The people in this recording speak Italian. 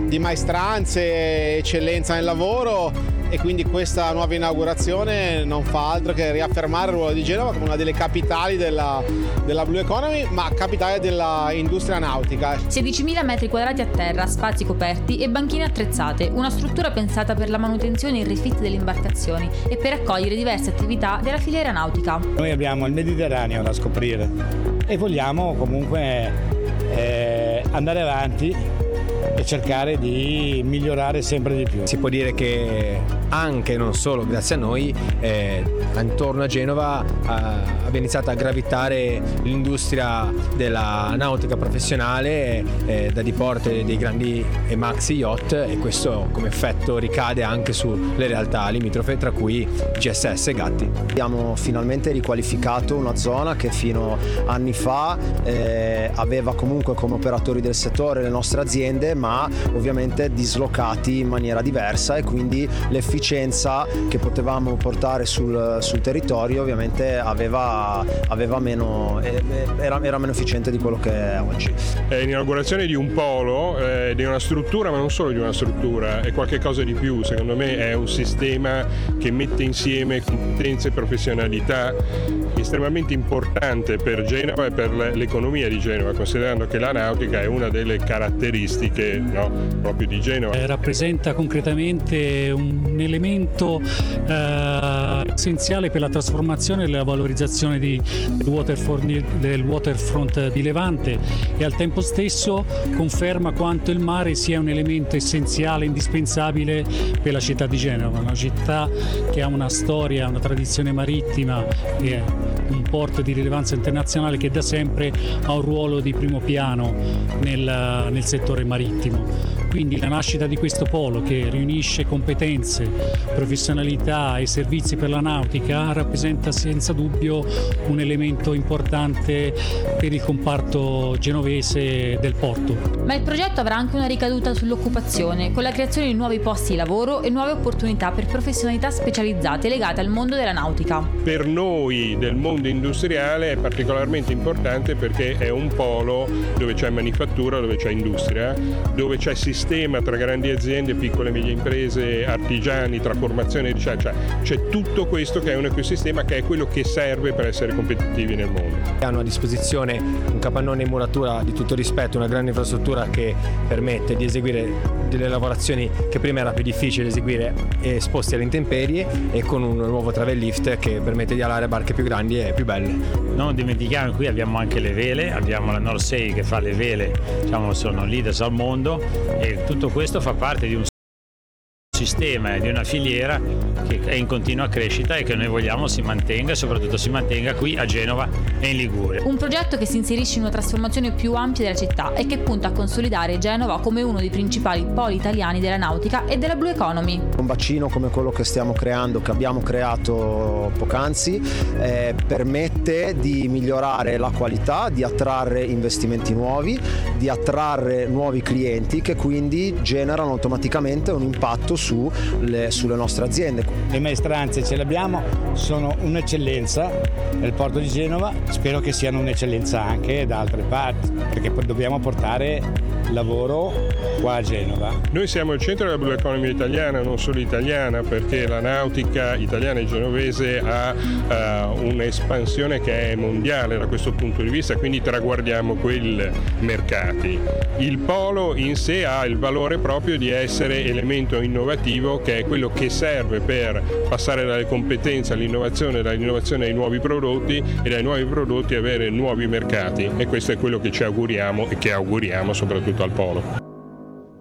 di maestranze, eccellenza nel lavoro, e quindi questa nuova inaugurazione non fa altro che riaffermare il ruolo di Genova come una delle capitali della Blue Economy, ma capitale della industria nautica. 16.000 metri quadrati a terra, spazi coperti e banchine attrezzate, una struttura pensata per la manutenzione e il refit delle imbarcazioni e per accogliere diverse attività della filiera nautica. Noi abbiamo il Mediterraneo da scoprire e vogliamo comunque andare avanti e cercare di migliorare sempre di più. Si può dire che anche, non solo grazie a noi, intorno a Genova abbia iniziato a gravitare l'industria della nautica professionale, da diporto dei grandi e maxi yacht, e questo come effetto ricade anche sulle realtà limitrofe, tra cui GSS e Gatti. Abbiamo finalmente riqualificato una zona che fino a anni fa aveva comunque come operatori del settore le nostre aziende, ma ovviamente dislocati in maniera diversa, e quindi l'efficienza che potevamo portare sul territorio ovviamente era meno efficiente di quello che è oggi. È l'inaugurazione di un polo, di una struttura, ma non solo di una struttura, è qualche cosa di più. Secondo me è un sistema che mette insieme competenze e professionalità estremamente importante per Genova e per l'economia di Genova, considerando che la nautica è una delle caratteristiche, no, proprio di Genova. Rappresenta concretamente un elemento essenziale per la trasformazione e la valorizzazione del waterfront di Levante, e al tempo stesso conferma quanto il mare sia un elemento essenziale, indispensabile per la città di Genova, una città che ha una storia, una tradizione marittima, che è un porto di rilevanza internazionale che da sempre ha un ruolo di primo piano nel settore marittimo. Quindi la nascita di questo polo, che riunisce competenze, professionalità e servizi per la nautica, rappresenta senza dubbio un elemento importante per il comparto genovese del porto. Ma il progetto avrà anche una ricaduta sull'occupazione, con la creazione di nuovi posti di lavoro e nuove opportunità per professionalità specializzate legate al mondo della nautica. Per noi del mondo industriale è particolarmente importante perché è un polo dove c'è manifattura, dove c'è industria, dove c'è sistema tra grandi aziende, piccole e medie imprese, artigiani, tra formazione e ricerca. C'è tutto questo che è un ecosistema che è quello che serve per essere competitivi nel mondo. Hanno a disposizione un capannone in muratura di tutto rispetto, una grande infrastruttura che permette di eseguire delle lavorazioni che prima era più difficile eseguire esposti alle intemperie, e con un nuovo travel lift che permette di alare barche più grandi e più belle. Non dimentichiamo, qui abbiamo anche le vele, abbiamo la Nordsee che fa le vele, diciamo, sono leaders al mondo, e tutto questo fa parte di un sistema e di una filiera che è in continua crescita e che noi vogliamo si mantenga, e soprattutto si mantenga qui a Genova e in Liguria. Un progetto che si inserisce in una trasformazione più ampia della città e che punta a consolidare Genova come uno dei principali poli italiani della nautica e della Blue Economy. Un bacino come quello che stiamo creando, che abbiamo creato poc'anzi, permette di migliorare la qualità, di attrarre investimenti nuovi, di attrarre nuovi clienti, che quindi generano automaticamente un impatto sulle nostre aziende. Le maestranze ce le abbiamo, sono un'eccellenza nel porto di Genova, spero che siano un'eccellenza anche da altre parti, perché poi dobbiamo portare lavoro qua a Genova. Noi siamo il centro della Blue Economy italiana, non solo italiana, perché la nautica italiana e genovese ha un'espansione che è mondiale da questo punto di vista, quindi traguardiamo quei mercati. Il polo in sé ha il valore proprio di essere elemento innovativo, che è quello che serve per passare dalle competenze all'innovazione, dall'innovazione ai nuovi prodotti e dai nuovi prodotti avere nuovi mercati, e questo è quello che ci auguriamo e che auguriamo soprattutto al polo.